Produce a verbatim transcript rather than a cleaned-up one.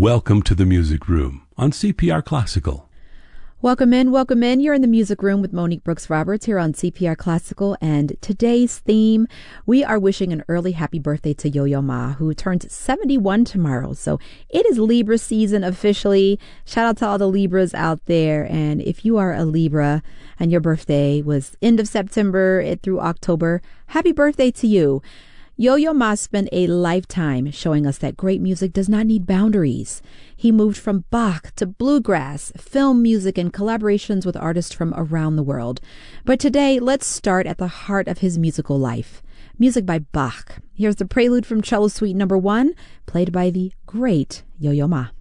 Welcome to the Music Room on C P R Classical. Welcome in, welcome in. You're in the Music Room with Monique Brooks Roberts here on C P R Classical. And today's theme, we are wishing an early happy birthday to Yo-Yo Ma, who turns seventy-one tomorrow. So it is Libra season officially. Shout out to all the Libras out there. And if you are a Libra and your birthday was end of September through October, happy birthday to you. Yo-Yo Ma spent a lifetime showing us that great music does not need boundaries. He moved from Bach to bluegrass, film music, and collaborations with artists from around the world. But today, let's start at the heart of his musical life. Music by Bach. Here's the prelude from Cello Suite number one, played by the great Yo-Yo Ma.